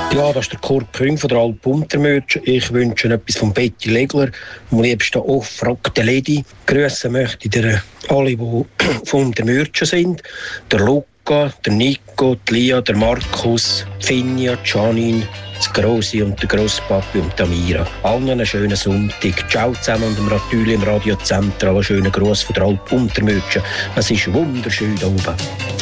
Ja, das ist der Kurt Küng von der Alp Untermürtsch. Ich wünsche etwas von Betty Legler, am liebsten auch «Frag de Lady». Grüßen möchte ich alle, die von Untermürtsch sind. Der Luca, der Nico, die Lia, der Markus, die Finja, die Janine, die Grossi und der Grosspapi und die Amira. Allen einen schönen Sonntag. Ciao zusammen und natürlich im Radio Zentral einen schönen Gruß von der Alp Untermürtsch. Es ist wunderschön da oben.